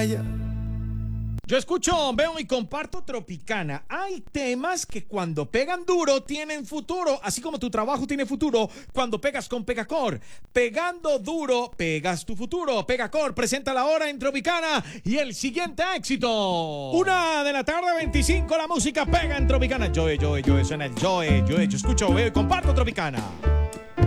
playa. Yo escucho, veo y comparto Tropicana. Hay temas que cuando pegan duro tienen futuro, así como tu trabajo tiene futuro cuando pegas con Pegacor. Pegando duro, pegas tu futuro. Pegacor presenta la hora en Tropicana y el siguiente éxito. 1:25 p.m, la música pega en Tropicana. Joe, suena el Joe. Yo escucho, veo y comparto Tropicana.